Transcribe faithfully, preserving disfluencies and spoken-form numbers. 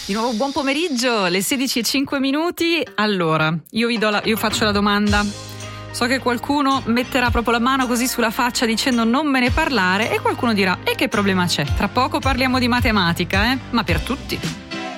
Di nuovo buon pomeriggio, le sedici e cinque minuti. Allora, io, vi do la, io faccio la domanda. So che qualcuno metterà proprio la mano così sulla faccia dicendo non me ne parlare, e qualcuno dirà e che problema c'è? Tra poco parliamo di matematica, eh? Ma per tutti.